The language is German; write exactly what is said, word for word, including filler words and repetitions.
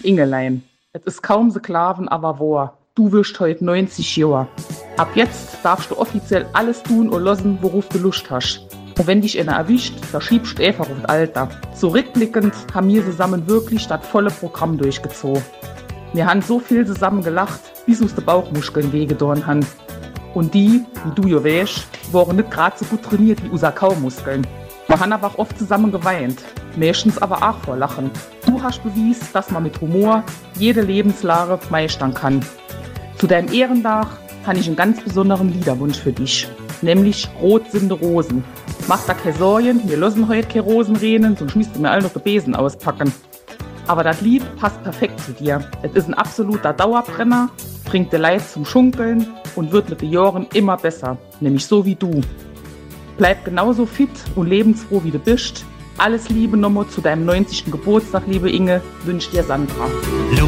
Ingelein, es ist kaum so Klaven, aber wahr. Du wirst heute neunzig Jahre. Ab jetzt darfst du offiziell alles tun und lassen, worauf du Lust hast. Und wenn dich einer erwischt, da schiebst du einfach auf das Alter. So rückblickend haben wir zusammen wirklich das volle Programm durchgezogen. Wir haben so viel zusammen gelacht, bis uns die Bauchmuskeln wehgetan haben. Und die, wie du ja weißt, waren nicht gerade so gut trainiert wie unsere Kaumuskeln. Wir haben aber auch oft zusammen geweint, meistens aber auch vor Lachen. Du hast bewiesen, dass man mit Humor jede Lebenslage meistern kann. Zu deinem Ehrendach habe ich einen ganz besonderen Liederwunsch für dich, nämlich Rot sind die Rosen. Mach da keine Sorgen, wir lassen heute keine Rosen reden, sonst müsst ihr mir alle noch den Besen auspacken. Aber das Lied passt perfekt zu dir. Es ist ein absoluter Dauerbrenner, bringt dir Leid zum Schunkeln und wird mit den Jahren immer besser, nämlich so wie du. Bleib genauso fit und lebensfroh wie du bist. Alles Liebe nochmal zu deinem neunzigsten Geburtstag, liebe Inge, wünscht dir Sandra.